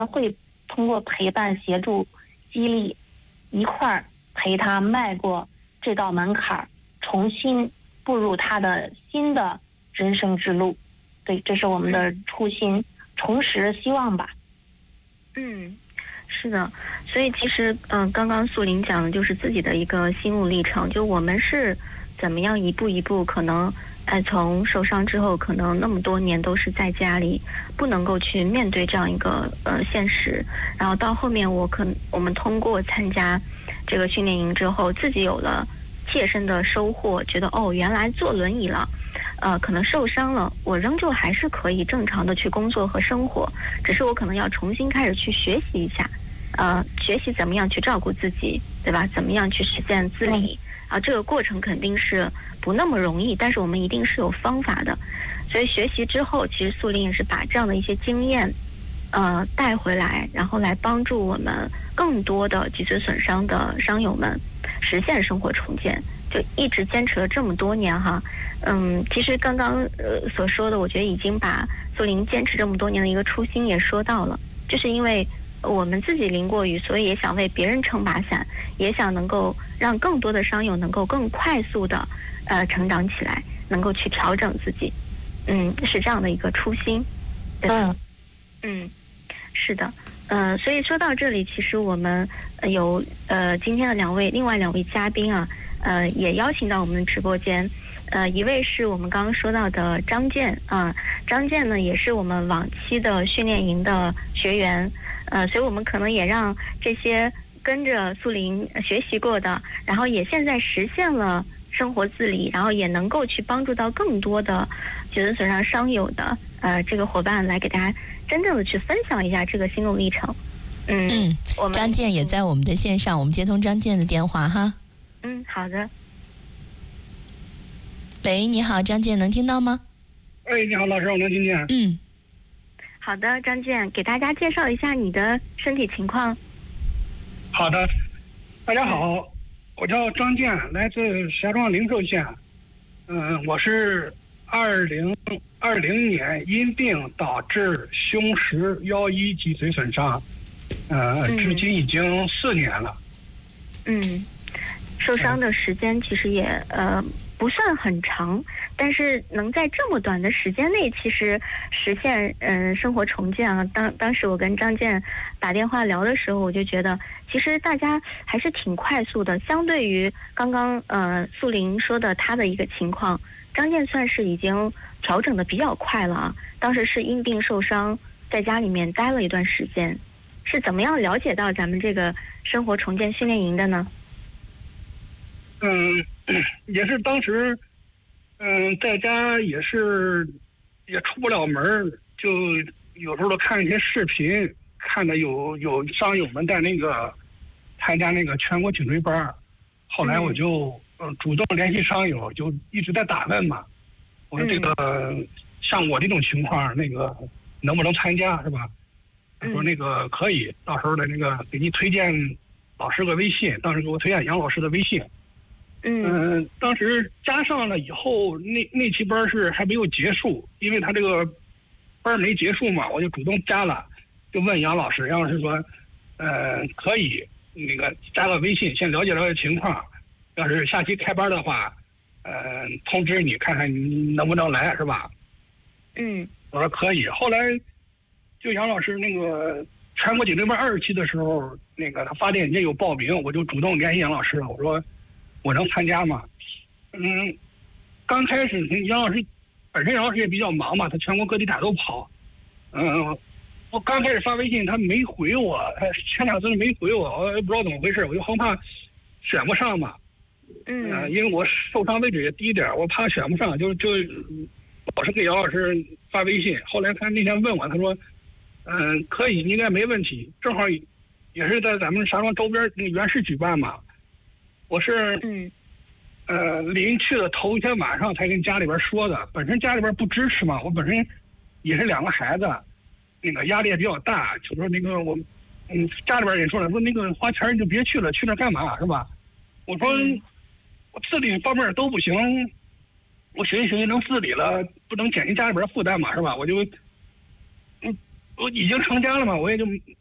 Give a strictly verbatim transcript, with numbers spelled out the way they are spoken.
会通过陪伴、协助、激励，一块儿陪他迈过这道门槛，重新步入他的新的人生之路。对，这是我们的初心，重拾希望吧。 嗯，是的，所以其实，嗯、呃，刚刚素玲讲的就是自己的一个心路历程，就我们是怎么样一步一步，可能，哎，从受伤之后，可能那么多年都是在家里，不能够去面对这样一个呃现实，然后到后面我可我们通过参加这个训练营之后，自己有了切身的收获，觉得哦，原来坐轮椅了。呃，可能受伤了，我仍旧还是可以正常的去工作和生活，只是我可能要重新开始去学习一下，呃，学习怎么样去照顾自己，对吧？怎么样去实现自理啊？这个过程肯定是不那么容易，但是我们一定是有方法的。所以学习之后，其实素玲也是把这样的一些经验，呃，带回来，然后来帮助我们更多的脊髓损伤的伤友们实现生活重建。就一直坚持了这么多年哈，嗯，其实刚刚呃所说的，我觉得已经把素玲坚持这么多年的一个初心也说到了，就是因为我们自己淋过雨，所以也想为别人撑把伞，也想能够让更多的伤友能够更快速的呃成长起来，能够去调整自己，嗯，是这样的一个初心，对吧？嗯，是的。呃，所以说到这里，其实我们有呃今天的两位另外两位嘉宾啊，呃也邀请到我们的直播间，呃一位是我们刚刚说到的张健啊，张健呢也是我们往期的训练营的学员，呃，所以我们可能也让这些跟着素玲学习过的，然后也现在实现了生活自理，然后也能够去帮助到更多的脊髓损伤伤友的呃这个伙伴来给大家真正的去分享一下这个心路历程。嗯嗯， 我们张健也在我们的线上，我们接通张健的电话哈。 嗯，好的。 喂，你好，张健，能听到吗？ 哎，你好，老师，我能听见。 嗯， 好的，张健，给大家介绍一下你的身体情况。 好的，大家好，我叫张健，来自石家庄灵寿县。嗯，我是二零二零年因病导致胸十腰一脊髓损伤，呃，至今已经四年了。 嗯，受伤的时间其实也呃不算很长，但是能在这么短的时间内，其实实现嗯、呃、生活重建啊。当当时我跟张健打电话聊的时候，我就觉得其实大家还是挺快速的，相对于刚刚呃素玲说的她的一个情况，张健算是已经调整的比较快了啊。当时是因病受伤，在家里面待了一段时间，是怎么样了解到咱们这个生活重建训练营的呢？ 嗯，也是当时，嗯，在家也是也出不了门，就有时候都看一些视频，看的有有伤友们在那个参加那个全国颈椎班，后来我就嗯主动联系伤友，就一直在打问嘛。我说这个、嗯、像我这种情况，那个能不能参加是吧？他说那个可以，到时候的那个给你推荐老师个微信，当时给我推荐杨老师的微信。 嗯、 呃，当时加上了以后，那那期班是还没有结束，因为他这个班没结束嘛，我就主动加了，就问杨老师，杨老师说，呃，可以那个加个微信，先了解了解情况，要是下期开班的话，呃，通知你看看你能不能来，是吧？ 嗯， 我说可以。后来就杨老师那个全国颈椎班二期的时候，那个他发链接有报名，我就主动联系杨老师了，我说我能参加吗？嗯，刚开始杨老师本身杨老师也比较忙嘛，他全国各地他都跑。嗯，我刚开始发微信他没回我，他前两次没回我，我也不知道怎么回事，我就害怕选不上嘛。 嗯、 呃，因为我受伤位置也低一点，我怕选不上，就就老是给杨老师发微信。后来他那天问我，他说，嗯，可以，应该没问题。正好也是在咱们石家庄周边那个原市举办嘛。我是嗯， 呃，临去的头一天晚上才跟家里边说的。本身家里边不支持嘛，我本身也是两个孩子，那个压力也比较大。就说那个我，嗯，家里边也说了，说那个花钱你就别去了，去那干嘛是吧？我说我自理方面都不行，我学习学习能自理了，不能减轻家里边负担嘛是吧？我就，嗯， 我已经成家了嘛，我也就